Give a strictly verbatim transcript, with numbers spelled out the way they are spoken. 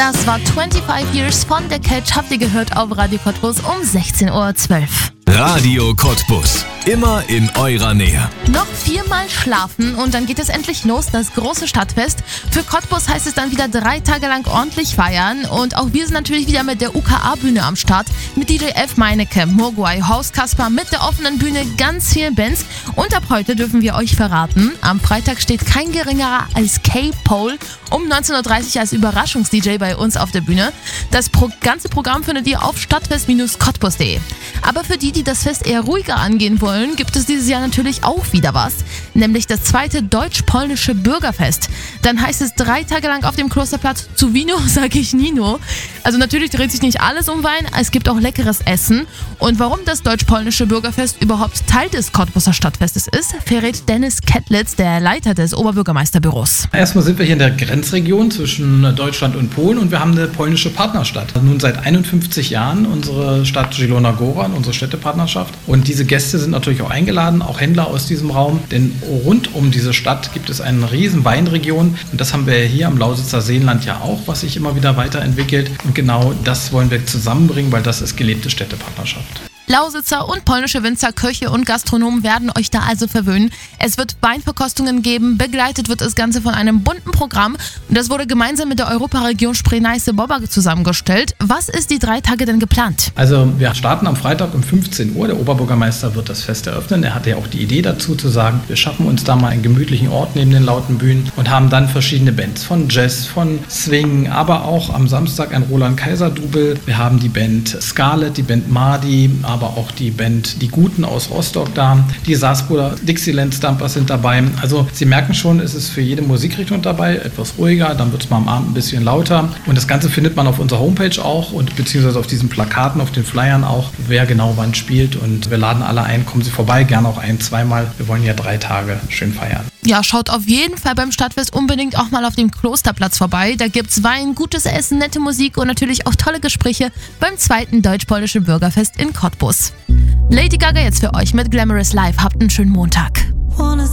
Das war fünfundzwanzig Years von The Catch. Habt ihr gehört auf Radio Cottbus um sechzehn Uhr zwölf. Radio Cottbus. Immer in eurer Nähe. Noch viermal schlafen und dann geht es endlich los, das große Stadtfest. Für Cottbus heißt es dann wieder drei Tage lang ordentlich feiern. Und auch wir sind natürlich wieder mit der U K A-Bühne am Start. Mit D J F Meinecke, Mogwai, Horst Kasper, mit der offenen Bühne ganz viele Bands. Und ab heute dürfen wir euch verraten, am Freitag steht kein geringerer als K-Pole um neunzehn Uhr dreißig als Überraschungs-D J bei uns auf der Bühne. Das Pro- ganze Programm findet ihr auf stadtfest Bindestrich cottbus punkt de. Aber für die, die das Fest eher ruhiger angehen wollen, gibt es dieses Jahr natürlich auch wieder was. Nämlich das zweite deutsch-polnische Bürgerfest. Dann heißt es drei Tage lang auf dem Klosterplatz zu Wino, sag ich Nino. Also natürlich dreht sich nicht alles um Wein, es gibt auch leckeres Essen. Und warum das deutsch-polnische Bürgerfest überhaupt Teil des Cottbuser Stadtfestes ist, verrät Dennis Kettlitz, der Leiter des Oberbürgermeisterbüros. Erstmal sind wir hier in der Grenzregion zwischen Deutschland und Polen und wir haben eine polnische Partnerstadt. Nun seit einundfünfzig Jahren unsere Stadt Zielona Góra, unsere Städtepartnerschaft. Und diese Gäste sind natürlich auch eingeladen, auch Händler aus diesem Raum. Denn rund um diese Stadt gibt es eine riesen Weinregion. Und das haben wir hier am Lausitzer Seenland ja auch, was sich immer wieder weiterentwickelt. Und genau das wollen wir zusammenbringen, weil das ist gelebte Städtepartnerschaft. Lausitzer und polnische Winzer, Köche und Gastronomen werden euch da also verwöhnen. Es wird Weinverkostungen geben, begleitet wird das Ganze von einem bunten Programm. Und das wurde gemeinsam mit der Europaregion Spree-Neiße-Bobber zusammengestellt. Was ist die drei Tage denn geplant? Also wir starten am Freitag um fünfzehn Uhr. Der Oberbürgermeister wird das Fest eröffnen. Er hatte ja auch die Idee dazu zu sagen, wir schaffen uns da mal einen gemütlichen Ort neben den lauten Bühnen und haben dann verschiedene Bands von Jazz, von Swing, aber auch am Samstag ein Roland-Kaiser-Double. Wir haben die Band Scarlett, die Band Mardi, aber auch die Band Die Guten aus Rostock da. Die Saasbruder Dixieland Stumpers sind dabei. Also Sie merken schon, es ist für jede Musikrichtung dabei, etwas ruhiger, dann wird es mal am Abend ein bisschen lauter. Und das Ganze findet man auf unserer Homepage auch und beziehungsweise auf diesen Plakaten, auf den Flyern auch, wer genau wann spielt. Und wir laden alle ein, kommen Sie vorbei, gerne auch ein-, zweimal. Wir wollen ja drei Tage schön feiern. Ja, schaut auf jeden Fall beim Stadtfest unbedingt auch mal auf dem Klosterplatz vorbei. Da gibt's Wein, gutes Essen, nette Musik und natürlich auch tolle Gespräche beim zweiten deutsch-polnische Bürgerfest in Cottbus. Lady Gaga jetzt für euch mit Glamorous Live. Habt einen schönen Montag.